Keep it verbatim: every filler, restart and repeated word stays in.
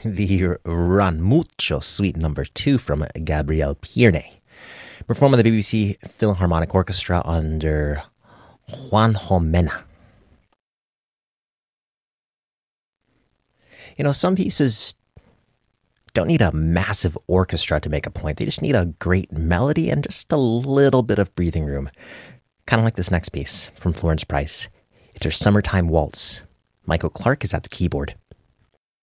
the Run Mucho Suite number two from Gabriel Pierne, performed by the B B C Philharmonic Orchestra under Juanjo Mena. You know, some pieces don't need a massive orchestra to make a point. They just need a great melody and just a little bit of breathing room. Kind of like this next piece from Florence Price. It's her Summertime Waltz. Michael Clark is at the keyboard.